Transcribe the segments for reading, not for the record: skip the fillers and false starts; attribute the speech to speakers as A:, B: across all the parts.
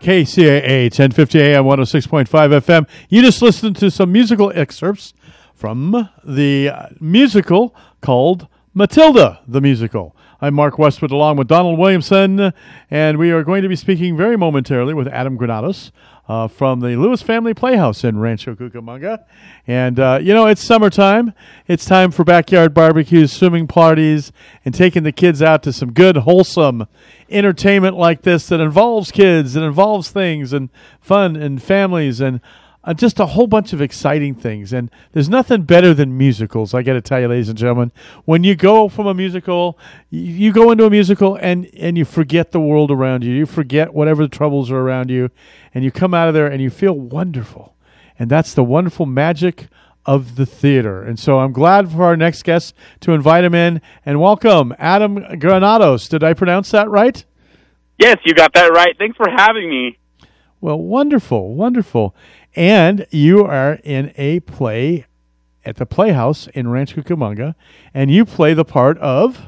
A: KCAA 1050 AM 106.5 FM. You just listened to some musical excerpts from the musical called Matilda, the musical. I'm Mark Westwood along with Donald Williamson, and we are going to be speaking very momentarily with Adam Granados from the Lewis Family Playhouse in Rancho Cucamonga. And, it's summertime. It's time for backyard barbecues, swimming parties, and taking the kids out to some good, wholesome entertainment like this that involves kids, that involves things and fun and families and just a whole bunch of exciting things. And there's nothing better than musicals, I got to tell you, ladies and gentlemen. When you go from a musical, you go into a musical and you forget the world around you. You forget whatever the troubles are around you, and you come out of there and you feel wonderful. And that's the wonderful magic of the theater. And so I'm glad for our next guest to invite him in and welcome Adam Granados. Did I pronounce that right?
B: Yes, you got that right. Thanks for having me.
A: Well, wonderful, wonderful. And you are in a play at the Playhouse in Rancho Cucamonga, and you play the part of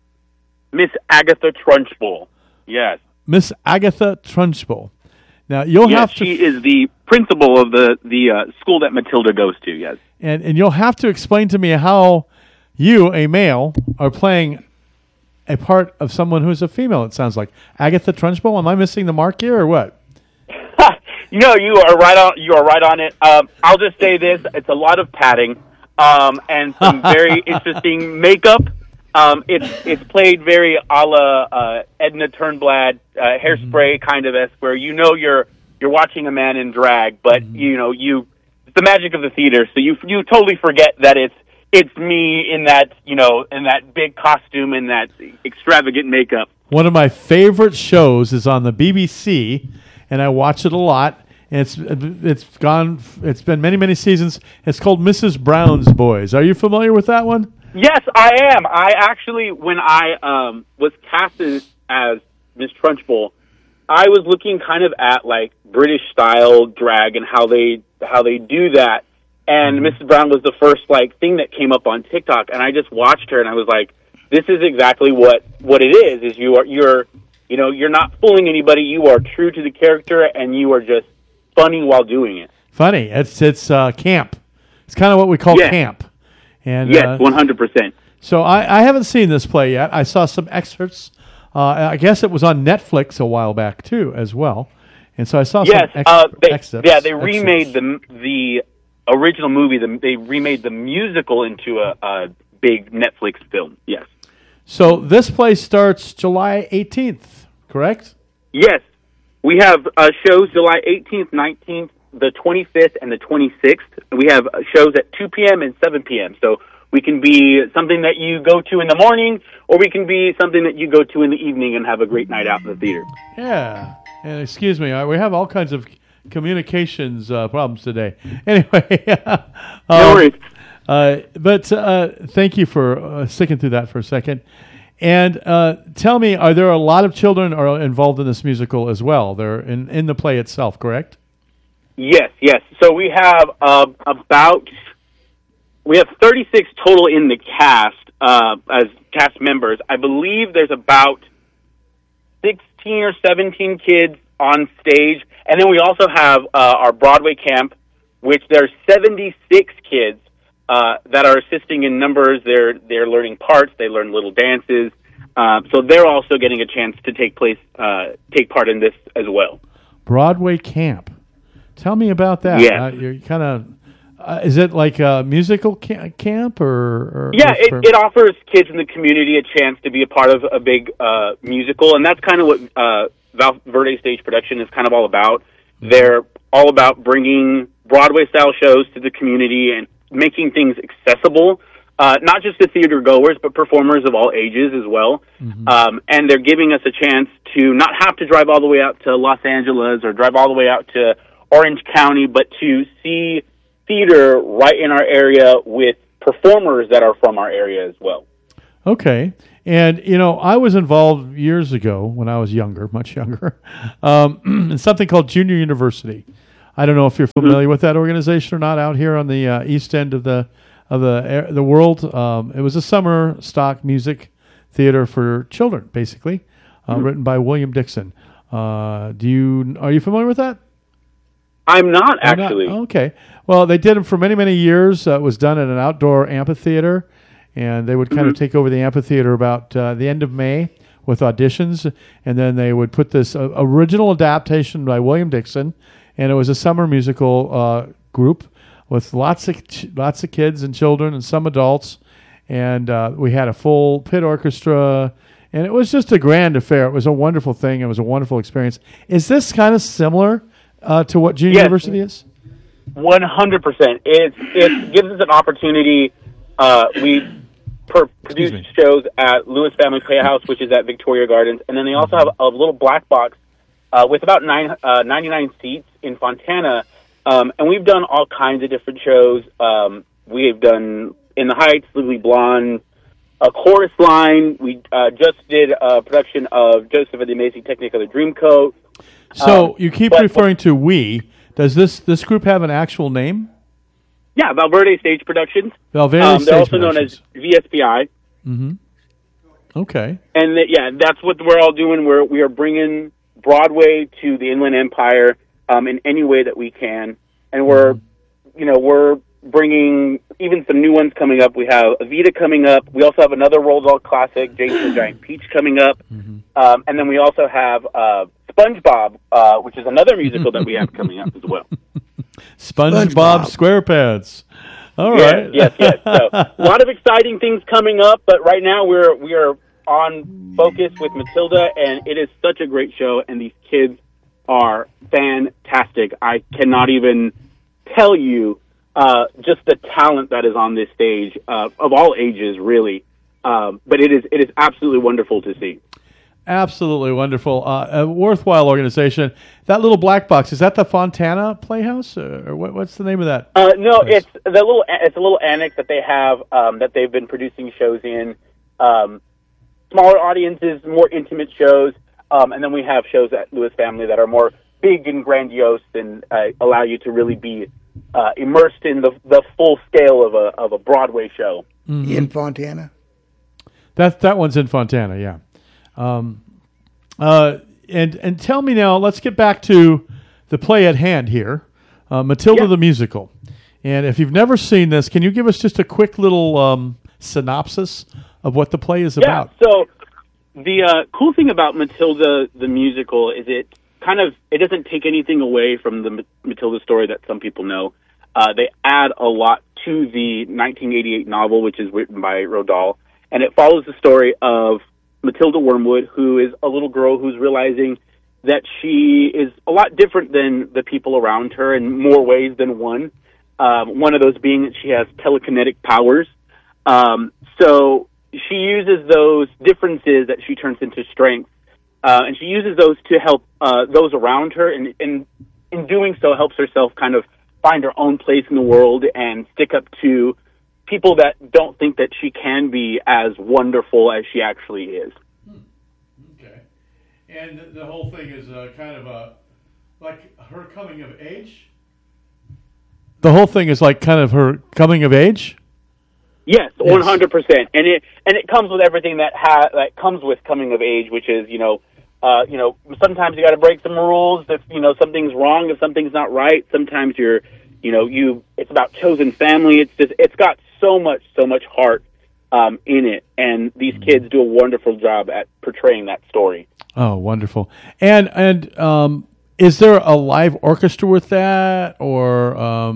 B: Miss Agatha Trunchbull. Yes.
A: Miss Agatha Trunchbull. Now,
B: she is the principal of the school that Matilda goes to, yes.
A: And you'll have to explain to me how you, a male, are playing a part of someone who's a female, it sounds like. Agatha Trunchbull, am I missing the mark here or what?
B: No, you are right on. You are right on it. I'll just say this: it's a lot of padding and some very interesting makeup. It's played very a la Edna Turnblad, Hairspray kind of esque, where you're watching a man in drag, but it's the magic of the theater, so you totally forget that it's me in that big costume and that extravagant makeup.
A: One of my favorite shows is on the BBC. And I watch it a lot. And it's been many, many seasons. It's called Mrs. Brown's Boys. Are you familiar with that one?
B: Yes, I am. I actually, when I was casted as Miss Trunchbull, I was looking kind of at like British style drag and how they do that. And Mrs. Brown was the first thing that came up on TikTok, and I just watched her and I was like, this is exactly what it is. Is you're not fooling anybody. You are true to the character, and you are just funny while doing it.
A: Funny. It's camp. It's kind of what we call camp. And
B: yes, 100%.
A: So I haven't seen this play yet. I saw some excerpts. I guess it was on Netflix a while back too, as well. And so I saw some excerpts.
B: Yeah, they remade the original movie. They remade the musical into a big Netflix film. Yes.
A: So this play starts July 18th, correct?
B: Yes. We have shows July 18th, 19th, the 25th, and the 26th. We have shows at 2 p.m. and 7 p.m. So we can be something that you go to in the morning, or we can be something that you go to in the evening and have a great night out in the theater.
A: Yeah. And excuse me, we have all kinds of communications problems today. Anyway.
B: No worries.
A: But thank you for sticking through that for a second. And tell me, are there a lot of children are involved in this musical as well? They're in the play itself, correct?
B: Yes. So we have we have 36 total in the cast as cast members. I believe there's about 16 or 17 kids on stage, and then we also have our Broadway camp, which there's 76 kids. That are assisting in numbers. They're learning parts. They learn little dances. So they're also getting a chance to take part in this as well.
A: Broadway camp. Tell me about that.
B: Yeah.
A: You're kind of. Is it like a musical camp or
B: yeah, it offers kids in the community a chance to be a part of a big musical, and that's kind of what Val Verde Stage Production is kind of all about. They're all about bringing Broadway-style shows to the community and making things accessible, not just to theater goers, but performers of all ages as well. Mm-hmm. And they're giving us a chance to not have to drive all the way out to Los Angeles or drive all the way out to Orange County, but to see theater right in our area with performers that are from our area as well.
A: Okay. And, I was involved years ago when I was younger, much younger, in something called Junior University. I don't know if you're familiar with that organization or not. Out here on the east end of the world, it was a summer stock music theater for children, basically, written by William Dixon. Are you familiar with that?
B: I'm not actually.
A: Okay. Well, they did them for many, many years. It was done at an outdoor amphitheater, and they would kind of take over the amphitheater about the end of May with auditions, and then they would put this original adaptation by William Dixon, and it was a summer musical group with lots of kids and children and some adults, and we had a full pit orchestra, and it was just a grand affair. It was a wonderful thing. It was a wonderful experience. Is this kind of similar to what Junior University is?
B: 100%. It gives us an opportunity. We produce shows at Lewis Family Playhouse, which is at Victoria Gardens, and then they also have a little black box with about 99 seats in Fontana, and we've done all kinds of different shows. We have done In the Heights, Legally Blonde, a Chorus Line. We just did a production of Joseph and the Amazing Technicolor Dreamcoat.
A: So you keep referring to we. Does this group have an actual name?
B: Yeah, Valverde Stage Productions.
A: Valverde Stage
B: They're also known as VSPI.
A: Mm-hmm. Okay.
B: And that's what we're all doing. We are bringing Broadway to the Inland Empire in any way that we can, and we're bringing even some new ones coming up. We have Evita coming up. We also have another Roald Dahl classic, James and the Giant Peach, coming up, and then we also have SpongeBob, which is another musical that we have coming up as well.
A: SpongeBob SquarePants. All right.
B: Yes. So a lot of exciting things coming up, but right now we are on focus with Matilda, and it is such a great show, and these kids are fantastic. I cannot even tell you just the talent that is on this stage of all ages, really. But it is absolutely wonderful to see.
A: Absolutely wonderful. A worthwhile organization. That little black box, is that the Fontana Playhouse? Or what's the name of that?
B: No, place? It's a little annex that they have that they've been producing shows in. Smaller audiences, more intimate shows. And then we have shows at Lewis Family that are more big and grandiose and allow you to really be immersed in the full scale of a Broadway show.
C: Mm-hmm. In Fontana?
A: That one's in Fontana, yeah. And tell me now, let's get back to the play at hand here, Matilda the Musical. And if you've never seen this, can you give us just a quick little synopsis of what the play is about?
B: Yeah, so the cool thing about Matilda the Musical is it doesn't take anything away from the Matilda story that some people know. They add a lot to the 1988 novel, which is written by Roald Dahl, and it follows the story of Matilda Wormwood, who is a little girl who's realizing that she is a lot different than the people around her in more ways than one. One of those being that she has telekinetic powers. So she uses those differences that she turns into strength, and she uses those to help those around her, and in doing so helps herself kind of find her own place in the world and stick up to people that don't think that she can be as wonderful as she actually is.
A: Okay. And the whole thing is kind of like her coming of age? The whole thing is like kind of her coming of age?
B: Yes, 100%. And it comes with everything that comes with coming of age, which is, sometimes you got to break some rules if, something's wrong, if something's not right. Sometimes it's about chosen family. It's got so much heart in it, and these kids do a wonderful job at portraying that story.
A: Oh, wonderful! And is there a live orchestra with that, or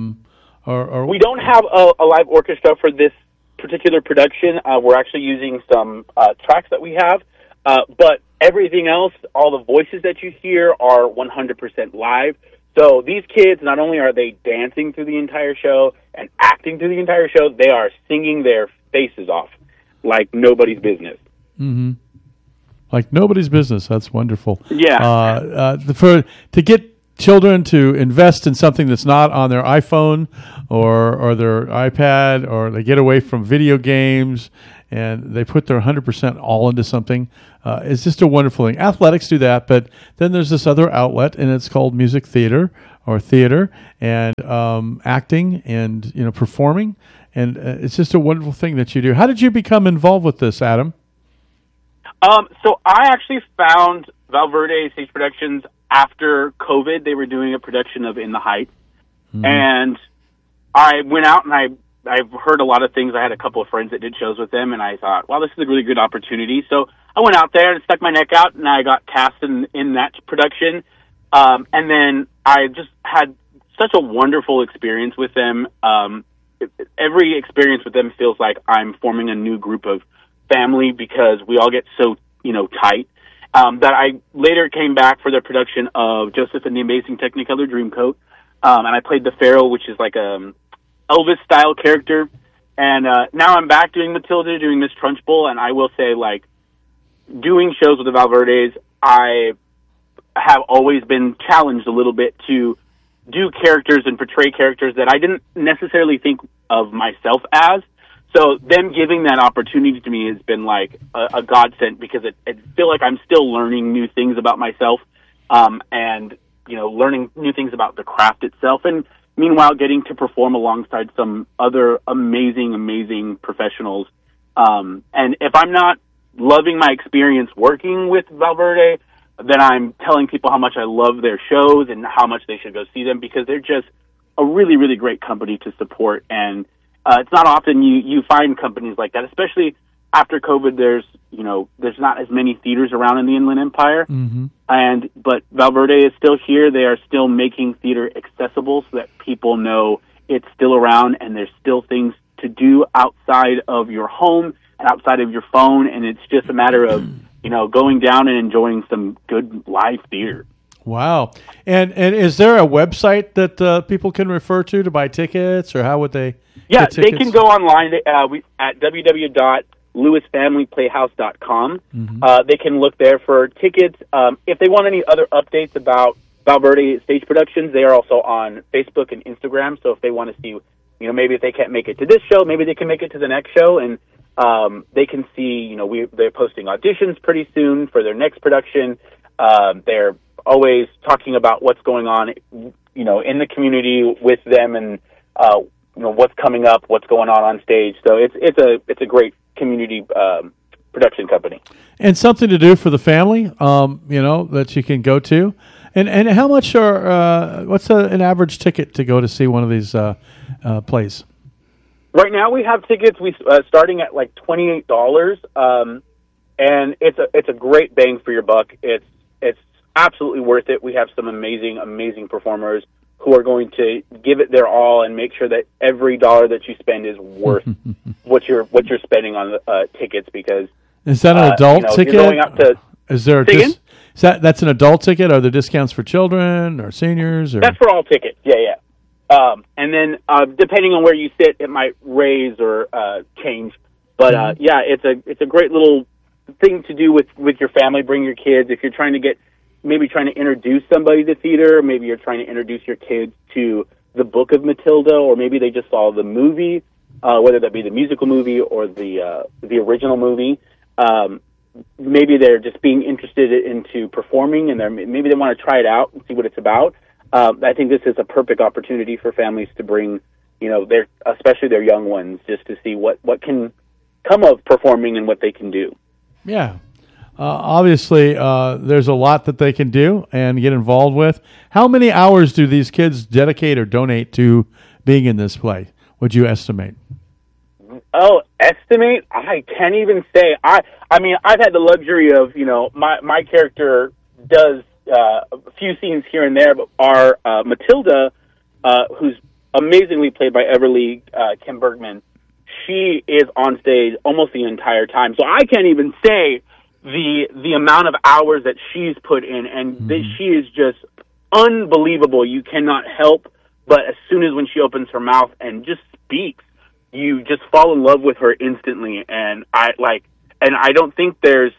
B: we don't have a live orchestra for this particular production? We're actually using some tracks that we have, but everything else, all the voices that you hear, are 100% live. So these kids, not only are they dancing through the entire show and acting through the entire show, they are singing their faces off like nobody's business.
A: Mm-hmm. Like nobody's business. That's wonderful.
B: Yeah.
A: To get children to invest in something that's not on their iPhone or their iPad, or they get away from video games and they put their 100% all into something, is just a wonderful thing. Athletics do that, but then there's this other outlet, and it's called music theater or theater, and acting and performing, and it's just a wonderful thing that you do. How did you become involved with this, Adam?
B: So I actually found Valverde Stage Productions, after COVID, they were doing a production of In the Heights. And I went out and I've heard a lot of things. I had a couple of friends that did shows with them, and I thought, wow, this is a really good opportunity. So I went out there and stuck my neck out, and I got cast in that production. And then I just had such a wonderful experience with them. Every experience with them feels like I'm forming a new group of family because we all get so, tight. That I later came back for their production of Joseph and the Amazing Technicolor Dreamcoat. And I played the Pharaoh, which is like a Elvis-style character. And now I'm back doing Matilda, doing Miss Trunchbull, and I will say, like, doing shows with the Valverdes, I have always been challenged a little bit to do characters and portray characters that I didn't necessarily think of myself as. So them giving that opportunity to me has been like a godsend because I feel like I'm still learning new things about myself, and learning new things about the craft itself, and meanwhile getting to perform alongside some other amazing professionals. And if I'm not loving my experience working with Valverde, then I'm telling people how much I love their shows and how much they should go see them because they're just a really great company to support. And it's not often you find companies like that, especially after COVID. There's not as many theaters around in the Inland Empire, but Valverde is still here. They are still making theater accessible so that people know it's still around and there's still things to do outside of your home and outside of your phone, and it's just a matter of going down and enjoying some good live theater.
A: Wow. And is there a website that people can refer to buy tickets, or how would they
B: Yeah,
A: get tickets?
B: They can go online at www.lewisfamilyplayhouse.com. They can look there for tickets. If they want any other updates about Valverde Stage Productions, they are also on Facebook and Instagram. So if they want to see, maybe if they can't make it to this show, maybe they can make it to the next show, and they can see, they're posting auditions pretty soon for their next production. They're always talking about what's going on, in the community with them, and what's coming up, what's going on stage. So it's a great community production company,
A: and something to do for the family. That you can go to. And how much what's an average ticket to go to see one of these plays?
B: Right now we have tickets starting at like $28, and it's a great bang for your buck. It's absolutely worth it. We have some amazing performers who are going to give it their all and make sure that every dollar that you spend is worth what you're spending on tickets. Because
A: is that an adult ticket?
B: You're going up to,
A: is there that's an adult ticket? Are there discounts for children or seniors? Or?
B: That's for all tickets. Yeah. And then depending on where you sit, it might raise or change. But it's a great little thing to do with your family. Bring your kids if you're trying to introduce somebody to theater. Maybe you're trying to introduce your kids to the book of Matilda, or maybe they just saw the movie, whether that be the musical movie or the original movie. Maybe they're just being interested into performing, and maybe they want to try it out and see what it's about. I think this is a perfect opportunity for families to bring, especially their young ones, just to see what can come of performing and what they can do.
A: Yeah. Obviously, there's a lot that they can do and get involved with. How many hours do these kids dedicate or donate to being in this play, would you estimate?
B: Oh, estimate? I can't even say. I mean, I've had the luxury of, my character does a few scenes here and there, but our Matilda, who's amazingly played by Everly Kim Bergman, she is on stage almost the entire time. So I can't even say the amount of hours that she's put in, and she is just unbelievable. You cannot help but as soon as when she opens her mouth and just speaks, you just fall in love with her instantly. And I don't think there's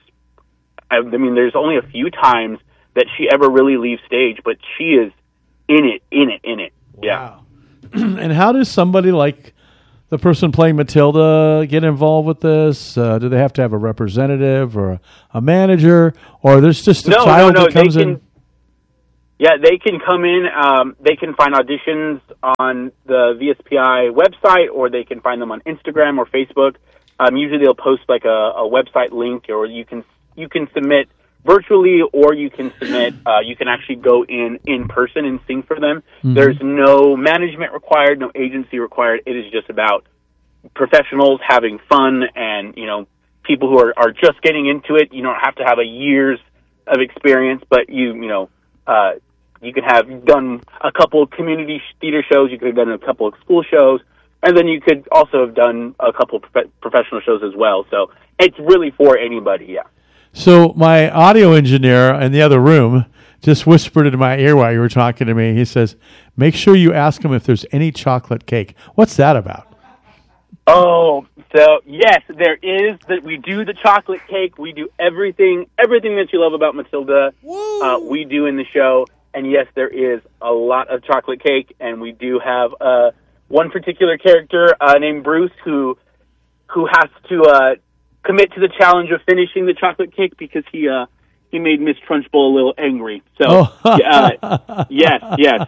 B: only a few times that she ever really leaves stage, but she is in it.
A: Wow.
B: Yeah.
A: And how does somebody like the person playing Matilda get involved with this? Do they have to have a representative or a manager, or there's just a child that comes in?
B: Yeah, they can come in. They can find auditions on the VSPI website, or they can find them on Instagram or Facebook. Usually they'll post like a website link, or you can submit virtually, or you can submit. You can actually go in person and sing for them.
A: Mm-hmm.
B: There's no management required, no agency required. It is just about professionals having fun, and people who are just getting into it. You don't have to have a years of experience, but you can have done a couple of community theater shows. You could have done a couple of school shows, and then you could also have done a couple of professional shows as well. So it's really for anybody. Yeah.
A: So my audio engineer in the other room just whispered into my ear while you were talking to me. He says, "Make sure you ask him if there's any chocolate cake." What's that about?
B: Oh, so yes, there is. We do the chocolate cake. We do everything that you love about Matilda. We do in the show. And yes, there is a lot of chocolate cake, and we do have one particular character named Bruce who has to commit to the challenge of finishing the chocolate cake because he made Miss Trunchbull a little angry. So yes.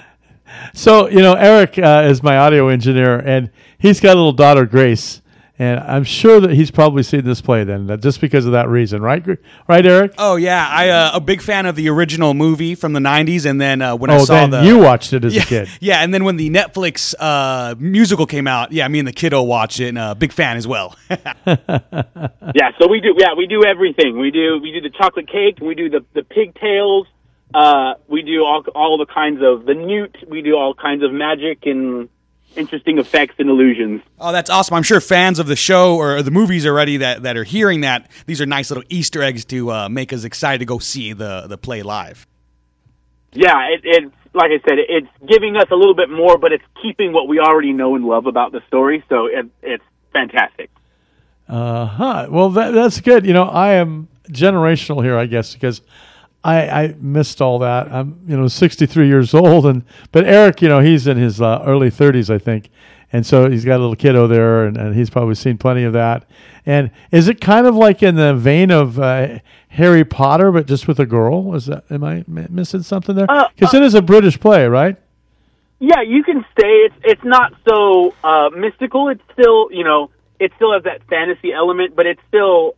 A: So Eric is my audio engineer, and he's got a little daughter, Grace, and I'm sure that he's probably seen this play then, just because of that reason, right? Right, Eric?
C: Oh yeah, I a big fan of the original movie from the '90s, and then when I saw
A: you watched it as a kid,
C: yeah, and then when the Netflix musical came out, yeah, me and the kiddo watched it, and big fan as well.
B: Yeah, so we do everything. We do the chocolate cake, we do the pigtails. We do all the kinds of the newt. We do all kinds of magic and interesting effects and illusions.
C: Oh, that's awesome! I'm sure fans of the show or the movies already that are hearing that these are nice little Easter eggs to make us excited to go see the play live.
B: Yeah, it's like I said, it's giving us a little bit more, but it's keeping what we already know and love about the story. So it's fantastic.
A: Well, that's good. I am generational here, I guess, because I missed all that. I'm 63 years old, but Eric, he's in his early 30s, I think, and so he's got a little kiddo there, and he's probably seen plenty of that. And is it kind of like in the vein of Harry Potter, but just with a girl? Am I missing something there? Because it is a British play, right?
B: Yeah, you can say it's not so mystical. It's still it still has that fantasy element, but it's still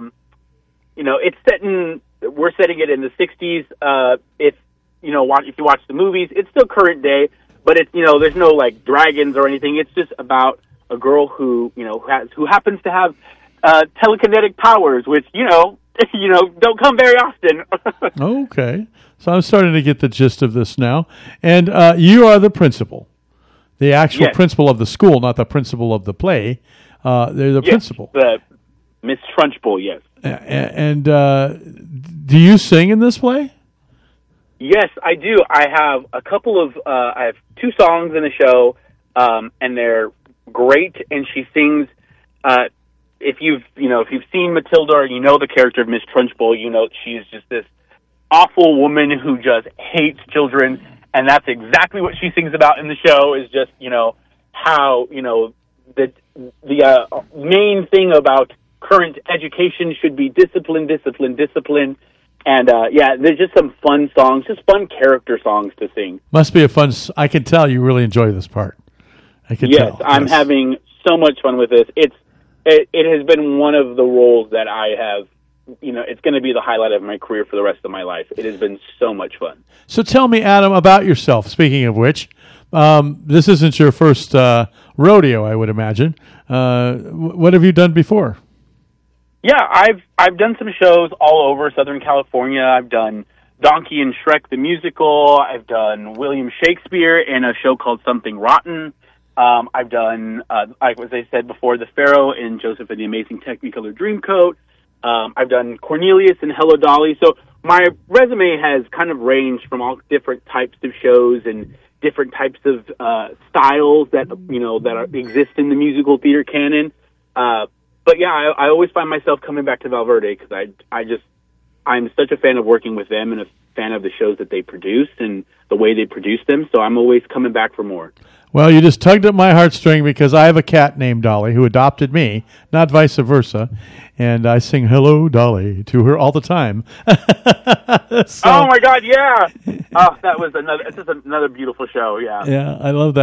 B: it's set in. We're setting it in the 60s. If you watch the movies, it's still current day, but it's there's no like dragons or anything. It's just about a girl who happens to have telekinetic powers, which don't come very often.
A: Okay, so I'm starting to get the gist of this now. And you are the principal, the actual principal of the school, not the principal of the play. They're the principal.
B: Miss Trunchbull, yes.
A: And do you sing in this play?
B: Yes, I do. I have a couple of I have 2 songs in the show, and they're great. And she sings. If you've seen Matilda or the character of Miss Trunchbull, she's just this awful woman who just hates children, and that's exactly what she sings about in the show. Is just how the main thing about current education should be discipline. And, there's just some fun songs, just fun character songs to sing.
A: Must be a fun... I can tell you really enjoy this part. I can tell.
B: Yes, I'm having so much fun with this. It has been one of the roles that I have, it's going to be the highlight of my career for the rest of my life. It has been so much fun.
A: So tell me, Adam, about yourself. Speaking of which, this isn't your first rodeo, I would imagine. What have you done before?
B: Yeah, I've done some shows all over Southern California. I've done Donkey and Shrek the musical. I've done William Shakespeare in a show called Something Rotten. I've done, as I said before, The Pharaoh in Joseph and the Amazing Technicolor Dreamcoat. I've done Cornelius and Hello Dolly. So my resume has kind of ranged from all different types of shows and different types of styles that exist in the musical theater canon. But yeah, I always find myself coming back to Valverde because I'm such a fan of working with them and a fan of the shows that they produce and the way they produce them. So I'm always coming back for more.
A: Well, you just tugged at my heartstring because I have a cat named Dolly who adopted me, not vice versa. And I sing Hello, Dolly to her all the time.
B: Oh, my God, yeah. Oh, that was another beautiful show, yeah.
A: Yeah, I love that.